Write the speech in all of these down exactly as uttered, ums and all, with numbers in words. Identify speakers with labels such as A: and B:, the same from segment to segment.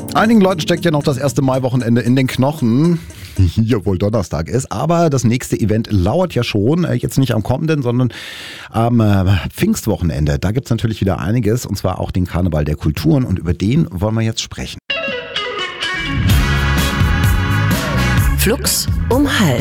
A: Einigen Leuten steckt ja noch das erste Maiwochenende in den Knochen, hier wohl Donnerstag ist, aber das nächste Event lauert ja schon, jetzt nicht am kommenden, sondern am Pfingstwochenende. Da gibt's natürlich wieder einiges, und zwar auch den Karneval der Kulturen, und über den wollen wir jetzt sprechen.
B: Flux um halb.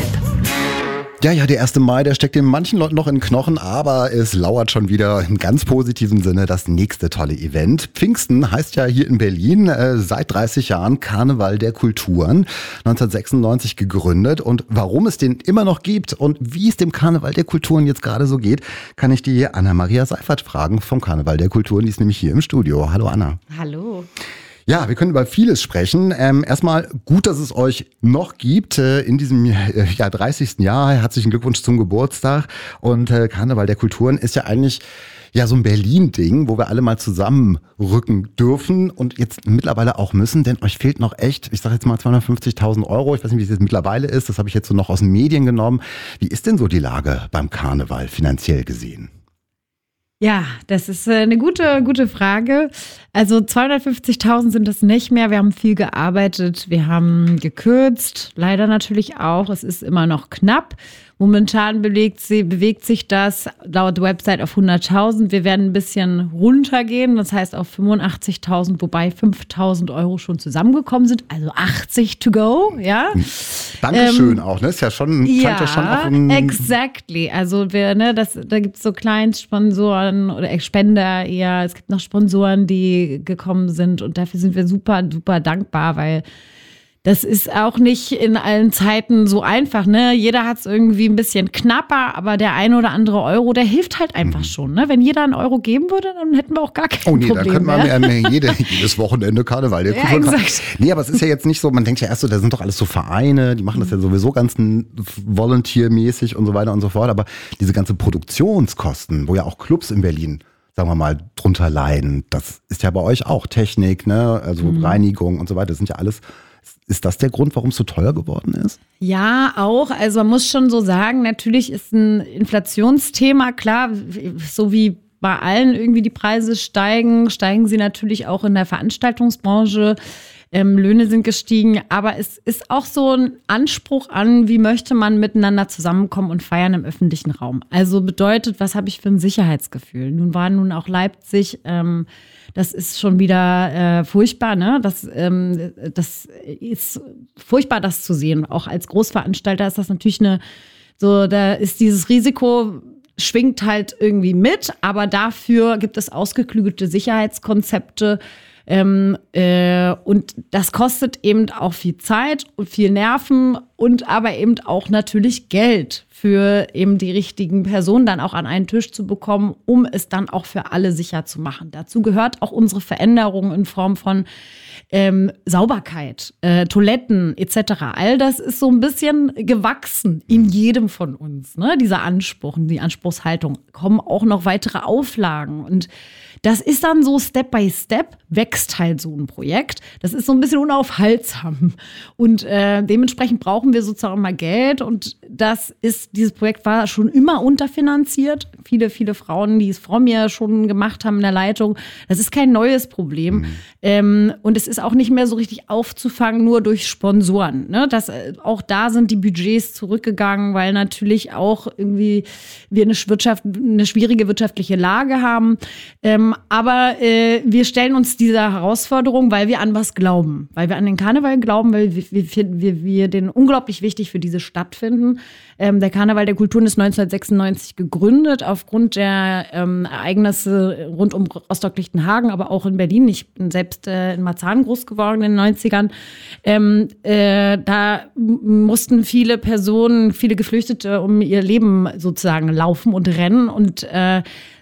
A: Ja, ja, der erste Mai, der steckt in manchen Leuten noch in den Knochen, aber es lauert schon wieder im ganz positiven Sinne das nächste tolle Event. Pfingsten heißt ja hier in Berlin äh, seit dreißig Jahren Karneval der Kulturen, neunzehnhundertsechsundneunzig gegründet. Und warum es den immer noch gibt und wie es dem Karneval der Kulturen jetzt gerade so geht, kann ich die Anna-Maria Seifert fragen vom Karneval der Kulturen. Die ist nämlich hier im Studio. Hallo Anna.
C: Hallo.
A: Ja, wir können über vieles sprechen. Ähm, erstmal gut, dass es euch noch gibt äh, in diesem äh, ja, dreißigsten Jahr. Herzlichen Glückwunsch zum Geburtstag. Und äh, Karneval der Kulturen ist ja eigentlich ja so ein Berlin-Ding, wo wir alle mal zusammenrücken dürfen und jetzt mittlerweile auch müssen, denn euch fehlt noch echt, ich sage jetzt mal zweihundertfünfzigtausend Euro. Ich weiß nicht, wie es jetzt mittlerweile ist. Das habe ich jetzt so noch aus den Medien genommen. Wie ist denn so die Lage beim Karneval finanziell gesehen?
C: Ja, das ist eine gute, gute Frage. Also zweihundertfünfzigtausend sind das nicht mehr. Wir haben viel gearbeitet, wir haben gekürzt, leider natürlich auch. Es ist immer noch knapp. Momentan bewegt, sie, bewegt sich das laut Website auf hunderttausend. Wir werden ein bisschen runtergehen, das heißt auf fünfundachtzigtausend, wobei fünftausend Euro schon zusammengekommen sind, also achtzig to go, ja.
A: Dankeschön
C: ähm,
A: auch, ne? Ist ja schon,
C: ja,
A: ja schon auch ein
C: exactly. Also wir, ne, das, da gibt es so Kleinstsponsoren oder Spender eher. Es gibt noch Sponsoren, die gekommen sind, und dafür sind wir super, super dankbar, weil das ist auch nicht in allen Zeiten so einfach, ne? Jeder hat es irgendwie ein bisschen knapper, aber der eine oder andere Euro, der hilft halt einfach schon, ne? Wenn jeder einen Euro geben würde, dann hätten wir auch gar kein
A: oh nee,
C: Problem
A: dann könnte man
C: mehr.
A: mehr, jede, jedes Wochenende Karneval. Der
C: Ja, exakt.
A: Nee, aber es ist ja jetzt nicht so, man denkt ja erst so, da sind doch alles so Vereine, die machen das ja sowieso ganz volunteermäßig und so weiter und so fort, aber diese ganze Produktionskosten, wo ja auch Clubs in Berlin, sagen wir mal, drunter leiden, das ist ja bei euch auch Technik, ne? Also mhm. Reinigung und so weiter, das sind ja alles. Ist das der Grund, warum es so teuer geworden ist?
C: Ja, auch. Also man muss schon so sagen, natürlich ist ein Inflationsthema, klar, so wie bei allen irgendwie die Preise steigen, steigen sie natürlich auch in der Veranstaltungsbranche. Ähm, Löhne sind gestiegen, aber es ist auch so ein Anspruch an, wie möchte man miteinander zusammenkommen und feiern im öffentlichen Raum. Also bedeutet, was habe ich für ein Sicherheitsgefühl? Nun war nun auch Leipzig, ähm, das ist schon wieder äh, furchtbar, ne? Das, ähm, das ist furchtbar, das zu sehen. Auch als Großveranstalter ist das natürlich eine, so, da ist dieses Risiko, schwingt halt irgendwie mit, aber dafür gibt es ausgeklügelte Sicherheitskonzepte. Ähm, äh, und das kostet eben auch viel Zeit und viel Nerven und aber eben auch natürlich Geld für eben die richtigen Personen dann auch an einen Tisch zu bekommen, um es dann auch für alle sicher zu machen. Dazu gehört auch unsere Veränderung in Form von ähm, Sauberkeit, äh, Toiletten et cetera. All das ist so ein bisschen gewachsen in jedem von uns, ne? Dieser Anspruch, die Anspruchshaltung. Kommen auch noch weitere Auflagen, und das ist dann so Step by Step, wächst halt so ein Projekt. Das ist so ein bisschen unaufhaltsam. Und äh, dementsprechend brauchen wir sozusagen mal Geld. Und das ist, dieses Projekt war schon immer unterfinanziert. Viele, viele Frauen, die es vor mir schon gemacht haben in der Leitung. Das ist kein neues Problem. Mhm. Ähm, und es ist auch nicht mehr so richtig aufzufangen, nur durch Sponsoren. Ne? Das, äh, auch da sind die Budgets zurückgegangen, weil natürlich auch irgendwie wir eine, Wirtschaft, eine schwierige wirtschaftliche Lage haben. Ähm, aber äh, wir stellen uns dieser Herausforderung, weil wir an was glauben. Weil wir an den Karneval glauben, weil wir, wir, wir, wir den unglaublich wichtig für diese Stadt finden. Ähm, der Karneval der Kulturen ist neunzehnhundertsechsundneunzig gegründet, aufgrund der ähm, Ereignisse rund um Rostock-Lichtenhagen, aber auch in Berlin. Ich bin selbst äh, in Marzahn groß geworden in den neunzigern. Ähm, äh, da mussten viele Personen, viele Geflüchtete um ihr Leben sozusagen laufen und rennen, und äh,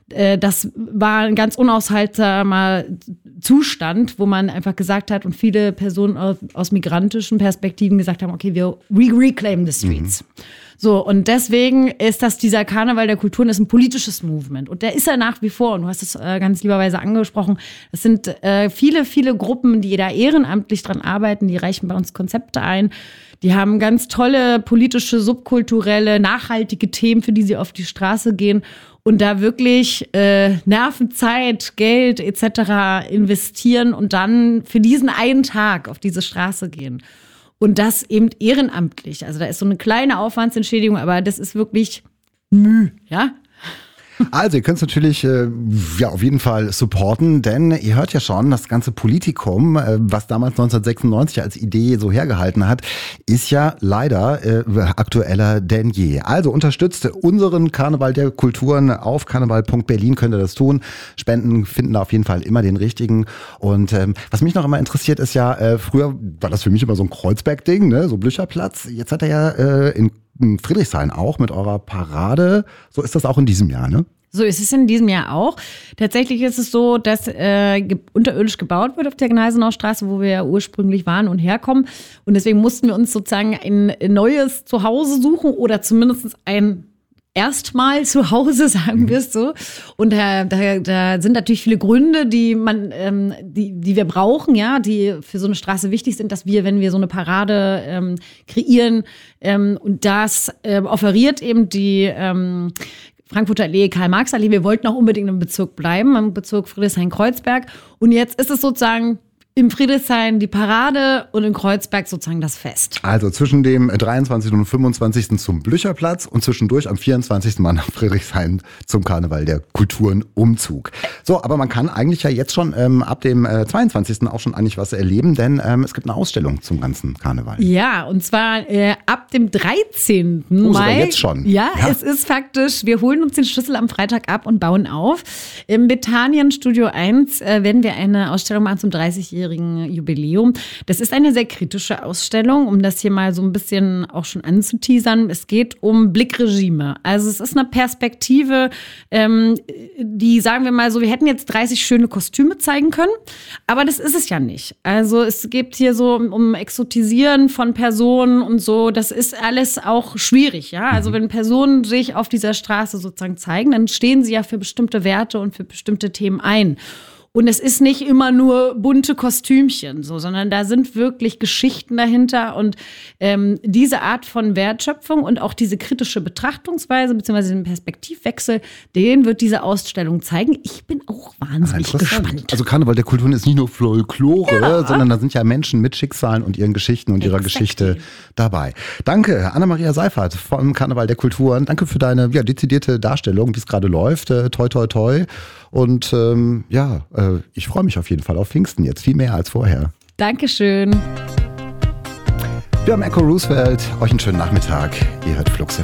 C: das war ein ganz unaushaltsamer Zustand, wo man einfach gesagt hat, und viele Personen aus, aus migrantischen Perspektiven gesagt haben, okay, wir reclaim the streets. Mhm. So, und deswegen ist das, dieser Karneval der Kulturen ist ein politisches Movement. Und der ist ja nach wie vor, und du hast es äh, ganz lieberweise angesprochen, es sind äh, viele, viele Gruppen, die da ehrenamtlich dran arbeiten, die reichen bei uns Konzepte ein, Die haben ganz tolle politische, subkulturelle, nachhaltige Themen, für die sie auf die Straße gehen und da wirklich äh, Nerven, Zeit, Geld et cetera investieren und dann für diesen einen Tag auf diese Straße gehen. Und das eben ehrenamtlich. Also da ist so eine kleine Aufwandsentschädigung, aber das ist wirklich Mühe, ja.
A: Also ihr könnt es natürlich äh, ja auf jeden Fall supporten, denn ihr hört ja schon, das ganze Politikum, äh, was damals neunzehnhundertsechsundneunzig als Idee so hergehalten hat, ist ja leider äh, aktueller denn je. Also unterstützt unseren Karneval der Kulturen auf karneval punkt berlin, könnt ihr das tun. Spenden finden da auf jeden Fall immer den richtigen. Und ähm, was mich noch immer interessiert ist ja, äh, früher war das für mich immer so ein Kreuzberg-Ding, ne? So Blücherplatz. Jetzt hat er ja äh, in Friedrichshain auch mit eurer Parade. So ist das auch in diesem Jahr, ne?
C: So ist es in diesem Jahr auch. Tatsächlich ist es so, dass äh, ge- unterirdisch gebaut wird auf der Gneisenaustraße, wo wir ja ursprünglich waren und herkommen. Und deswegen mussten wir uns sozusagen ein neues Zuhause suchen oder zumindest ein erstmal zu Hause, sagen wir es so. Und da, da, da sind natürlich viele Gründe, die man, ähm, die, die wir brauchen, ja, die für so eine Straße wichtig sind, dass wir, wenn wir so eine Parade ähm, kreieren, ähm, und das äh, offeriert eben die ähm, Frankfurter Allee, Karl-Marx-Allee. Wir wollten auch unbedingt im Bezirk bleiben, im Bezirk Friedrichshain-Kreuzberg. Und jetzt ist es sozusagen im Friedrichshain die Parade und in Kreuzberg sozusagen das Fest.
A: Also zwischen dem dreiundzwanzigsten und fünfundzwanzigsten zum Blücherplatz und zwischendurch am vierundzwanzigsten Mal nach Friedrichshain zum Karneval der Kulturen Umzug. So, aber man kann eigentlich ja jetzt schon ähm, ab dem äh, zweiundzwanzigsten auch schon eigentlich was erleben, denn ähm, es gibt eine Ausstellung zum ganzen Karneval.
C: Ja, und zwar äh, ab dem dreizehnten
A: Oh,
C: Mai.
A: sogar jetzt schon.
C: Ja,
A: Ja.
C: es ist faktisch, wir holen uns den Schlüssel am Freitag ab und bauen auf. Im Bethanien Studio eins äh, werden wir eine Ausstellung machen zum dreißigjährigen Jubiläum. Das ist eine sehr kritische Ausstellung, um das hier mal so ein bisschen auch schon anzuteasern. Es geht um Blickregime. Also es ist eine Perspektive, ähm, die, sagen wir mal so, wir hätten jetzt dreißig schöne Kostüme zeigen können, aber das ist es ja nicht. Also es geht hier so um, um Exotisieren von Personen und so. Das ist alles auch schwierig, ja. Also wenn Personen sich auf dieser Straße sozusagen zeigen, dann stehen sie ja für bestimmte Werte und für bestimmte Themen ein. Und es ist nicht immer nur bunte Kostümchen, so, sondern da sind wirklich Geschichten dahinter. Und ähm, diese Art von Wertschöpfung und auch diese kritische Betrachtungsweise bzw. den Perspektivwechsel, den wird diese Ausstellung zeigen. Ich bin auch wahnsinnig
A: Ah,
C: gespannt.
A: Also Karneval der Kulturen ist nicht nur Folklore,
C: Ja.
A: sondern da sind ja Menschen mit Schicksalen und ihren Geschichten und ihrer
C: Exactly.
A: Geschichte dabei. Danke, Anna-Maria Seifert vom Karneval der Kulturen. Danke für deine ja, dezidierte Darstellung, wie es gerade läuft. Äh, toi, toi, toi. Und ähm, ja, äh, ich freue mich auf jeden Fall auf Pfingsten jetzt, viel mehr als vorher.
C: Dankeschön.
A: Wir haben Echo Roosevelt. Euch einen schönen Nachmittag. Ihr hört Flux F M.